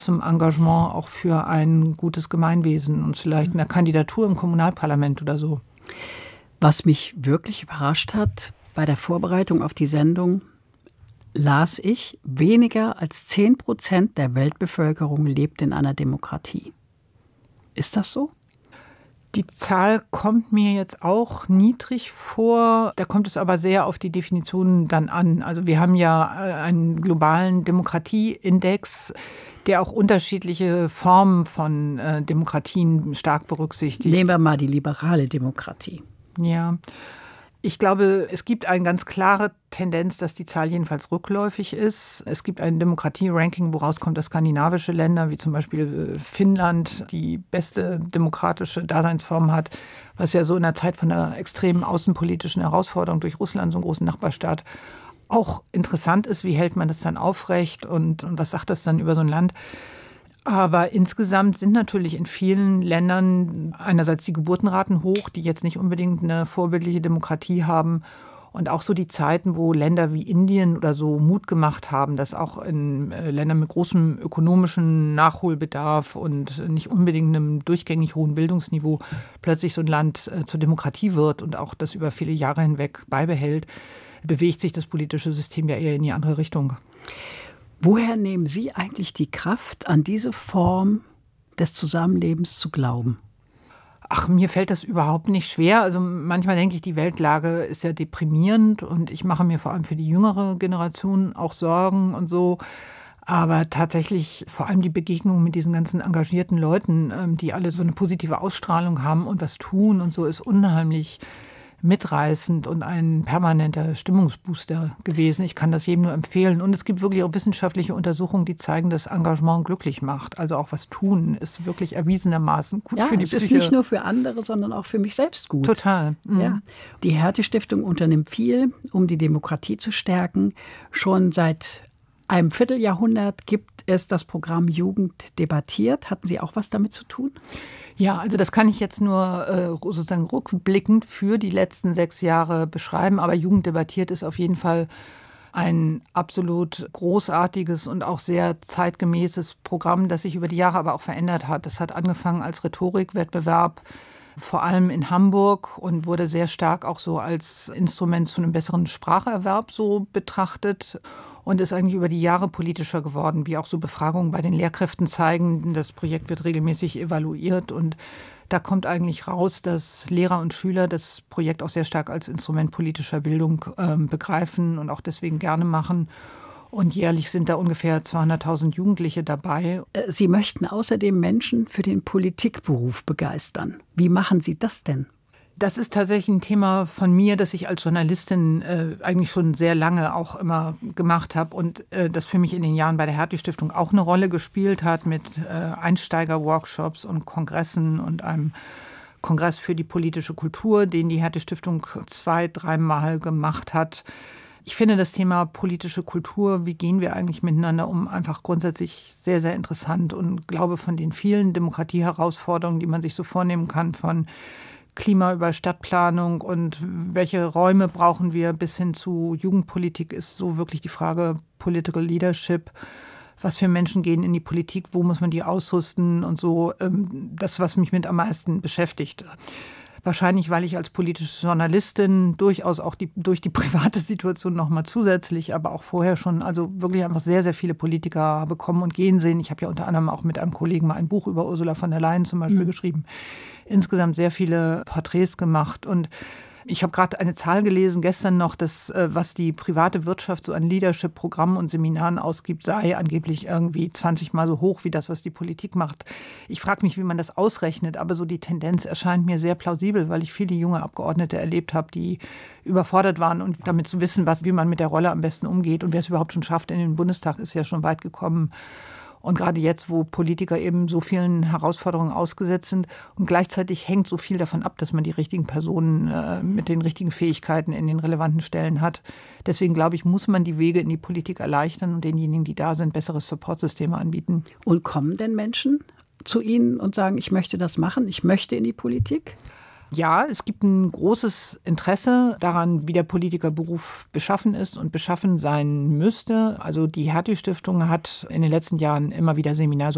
zum Engagement auch für ein gutes Gemeinwesen und vielleicht eine Kandidatur im Kommunalparlament oder so. Was mich wirklich überrascht hat bei der Vorbereitung auf die Sendung, las ich, weniger als 10% der Weltbevölkerung lebt in einer Demokratie. Ist das so? Die Zahl kommt mir jetzt auch niedrig vor. Da kommt es aber sehr auf die Definitionen dann an. Also wir haben ja einen globalen Demokratieindex, der auch unterschiedliche Formen von Demokratien stark berücksichtigt. Nehmen wir mal die liberale Demokratie. Ja. Ich glaube, es gibt eine ganz klare Tendenz, dass die Zahl jedenfalls rückläufig ist. Es gibt ein Demokratie-Ranking, woraus kommt, dass skandinavische Länder, wie zum Beispiel Finnland, die beste demokratische Daseinsform hat, was ja so in der Zeit von einer extremen außenpolitischen Herausforderung durch Russland, so einen großen Nachbarstaat, auch interessant ist. Wie hält man das dann aufrecht und was sagt das dann über so ein Land? Aber insgesamt sind natürlich in vielen Ländern einerseits die Geburtenraten hoch, die jetzt nicht unbedingt eine vorbildliche Demokratie haben. Und auch so die Zeiten, wo Länder wie Indien oder so Mut gemacht haben, dass auch in Ländern mit großem ökonomischen Nachholbedarf und nicht unbedingt einem durchgängig hohen Bildungsniveau plötzlich so ein Land zur Demokratie wird und auch das über viele Jahre hinweg beibehält, bewegt sich das politische System ja eher in die andere Richtung. Woher nehmen Sie eigentlich die Kraft, an diese Form des Zusammenlebens zu glauben? Ach, mir fällt das überhaupt nicht schwer. Also manchmal denke ich, die Weltlage ist ja deprimierend und ich mache mir vor allem für die jüngere Generation auch Sorgen und so. Aber tatsächlich vor allem die Begegnung mit diesen ganzen engagierten Leuten, die alle so eine positive Ausstrahlung haben und was tun und so, ist unheimlich mitreißend und ein permanenter Stimmungsbooster gewesen. Ich kann das jedem nur empfehlen. Und es gibt wirklich auch wissenschaftliche Untersuchungen, die zeigen, dass Engagement glücklich macht. Also auch was tun ist wirklich erwiesenermaßen gut für die Psyche. Ja, es ist nicht nur für andere, sondern auch für mich selbst gut. Total. Mhm. Ja. Die Hertie-Stiftung unternimmt viel, um die Demokratie zu stärken. Schon seit einem Vierteljahrhundert gibt es das Programm Jugend debattiert. Hatten Sie auch was damit zu tun? Ja, also das kann ich jetzt nur sozusagen rückblickend für die letzten 6 Jahre beschreiben. Aber Jugend debattiert ist auf jeden Fall ein absolut großartiges und auch sehr zeitgemäßes Programm, das sich über die Jahre aber auch verändert hat. Das hat angefangen als Rhetorikwettbewerb, vor allem in Hamburg, und wurde sehr stark auch so als Instrument zu einem besseren Spracherwerb so betrachtet. Und ist eigentlich über die Jahre politischer geworden, wie auch so Befragungen bei den Lehrkräften zeigen. Das Projekt wird regelmäßig evaluiert und da kommt eigentlich raus, dass Lehrer und Schüler das Projekt auch sehr stark als Instrument politischer Bildung begreifen und auch deswegen gerne machen. Und jährlich sind da ungefähr 200.000 Jugendliche dabei. Sie möchten außerdem Menschen für den Politikberuf begeistern. Wie machen Sie das denn? Das ist tatsächlich ein Thema von mir, das ich als Journalistin eigentlich schon sehr lange auch immer gemacht habe und das für mich in den Jahren bei der Hertie-Stiftung auch eine Rolle gespielt hat mit Einsteiger-Workshops und Kongressen und einem Kongress für die politische Kultur, den die Hertie-Stiftung 2-3 Mal gemacht hat. Ich finde das Thema politische Kultur, wie gehen wir eigentlich miteinander um, einfach grundsätzlich sehr, sehr interessant und glaube, von den vielen Demokratieherausforderungen, die man sich so vornehmen kann, von Klima über Stadtplanung und welche Räume brauchen wir bis hin zu Jugendpolitik, ist so wirklich die Frage Political Leadership. Was für Menschen gehen in die Politik, wo muss man die ausrüsten und so. Das, was mich mit am meisten beschäftigt. Wahrscheinlich, weil ich als politische Journalistin durchaus auch durch die private Situation nochmal zusätzlich, aber auch vorher schon, also wirklich einfach sehr, sehr viele Politiker habe kommen und gehen sehen. Ich habe ja unter anderem auch mit einem Kollegen mal ein Buch über Ursula von der Leyen zum Beispiel geschrieben. Insgesamt sehr viele Porträts gemacht und ich habe gerade eine Zahl gelesen, gestern noch, dass was die private Wirtschaft so an Leadership-Programmen und Seminaren ausgibt, sei angeblich irgendwie 20 Mal so hoch wie das, was die Politik macht. Ich frage mich, wie man das ausrechnet, aber so die Tendenz erscheint mir sehr plausibel, weil ich viele junge Abgeordnete erlebt habe, die überfordert waren und damit zu wissen, wie man mit der Rolle am besten umgeht und wer es überhaupt schon schafft in den Bundestag, ist ja schon weit gekommen. Und gerade jetzt, wo Politiker eben so vielen Herausforderungen ausgesetzt sind und gleichzeitig hängt so viel davon ab, dass man die richtigen Personen mit den richtigen Fähigkeiten in den relevanten Stellen hat. Deswegen glaube ich, muss man die Wege in die Politik erleichtern und denjenigen, die da sind, bessere Supportsysteme anbieten. Und kommen denn Menschen zu Ihnen und sagen, ich möchte das machen, ich möchte in die Politik? Ja, es gibt ein großes Interesse daran, wie der Politikerberuf beschaffen ist und beschaffen sein müsste. Also die Hertie-Stiftung hat in den letzten Jahren immer wieder Seminare